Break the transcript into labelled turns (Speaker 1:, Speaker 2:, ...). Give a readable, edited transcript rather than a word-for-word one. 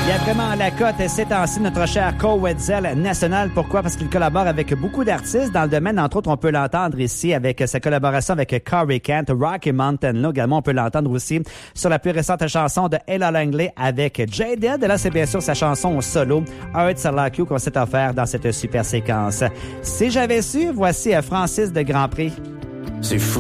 Speaker 1: Il y a vraiment la cote ces temps-ci, notre cher Cole Wetzel national. Pourquoi? Parce qu'il collabore avec beaucoup d'artistes dans le domaine. Entre autres, on peut l'entendre ici avec sa collaboration avec Corey Kent, Rocky Mountain. Là, également, on peut l'entendre aussi sur la plus récente chanson de Ella Langley avec Jaded. Là, c'est bien sûr sa chanson solo, Hearts Are Like You, qu'on s'est offert dans cette super séquence. Si j'avais su, voici Francis de Grand Prix.
Speaker 2: C'est fou.